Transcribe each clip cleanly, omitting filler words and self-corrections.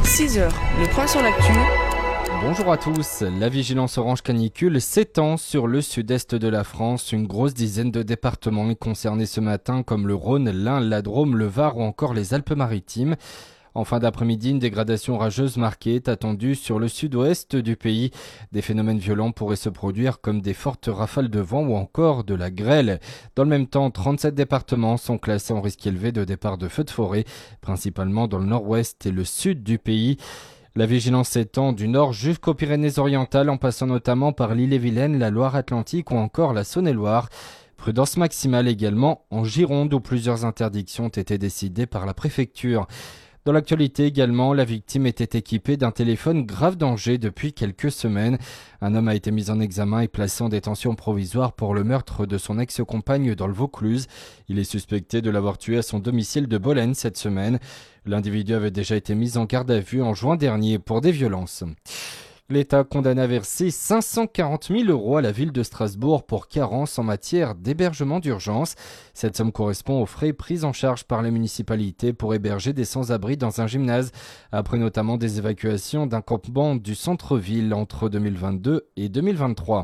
6 heures, le point sur l'actu. Bonjour à tous, la vigilance orange canicule s'étend sur le sud-est de la France. Une grosse dizaine de départements est concernée ce matin comme le Rhône, l'Ain, la Drôme, le Var ou encore les Alpes-Maritimes. En fin d'après-midi, une dégradation orageuse marquée est attendue sur le sud-ouest du pays. Des phénomènes violents pourraient se produire comme des fortes rafales de vent ou encore de la grêle. Dans le même temps, 37 départements sont classés en risque élevé de départ de feux de forêt, principalement dans le nord-ouest et le sud du pays. La vigilance s'étend du nord jusqu'aux Pyrénées-Orientales en passant notamment par l'Ille-et-Vilaine, la Loire-Atlantique ou encore la Saône-et-Loire. Prudence maximale également en Gironde où plusieurs interdictions ont été décidées par la préfecture. Dans l'actualité également, la victime était équipée d'un téléphone grave danger depuis quelques semaines. Un homme a été mis en examen et placé en détention provisoire pour le meurtre de son ex-compagne dans le Vaucluse. Il est suspecté de l'avoir tué à son domicile de Bolène cette semaine. L'individu avait déjà été mis en garde à vue en juin dernier pour des violences. L'État condamne à verser 540 000 € à la ville de Strasbourg pour carence en matière d'hébergement d'urgence. Cette somme correspond aux frais pris en charge par les municipalités pour héberger des sans-abri dans un gymnase, après notamment des évacuations d'un campement du centre-ville entre 2022 et 2023.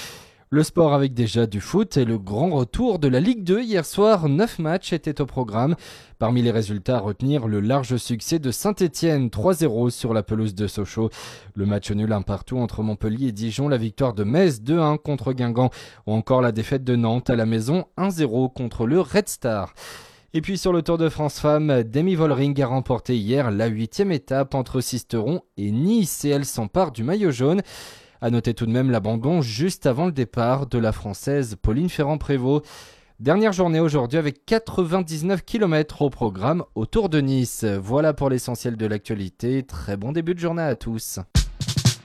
Le sport avec déjà du foot et le grand retour de la Ligue 2. Hier soir, 9 matchs étaient au programme. Parmi les résultats à retenir, le large succès de Saint-Etienne, 3-0 sur la pelouse de Sochaux. Le match nul 1 partout entre Montpellier et Dijon, la victoire de Metz 2-1 contre Guingamp ou encore la défaite de Nantes à la maison 1-0 contre le Red Star. Et puis sur le Tour de France Femmes, Demi Vollering a remporté hier la 8e étape entre Sisteron et Nice et elle s'empare du maillot jaune. À noter tout de même l'abandon juste avant le départ de la Française Pauline Ferrand-Prévot. Dernière journée aujourd'hui avec 99 km au programme autour de Nice. Voilà pour l'essentiel de l'actualité. Très bon début de journée à tous.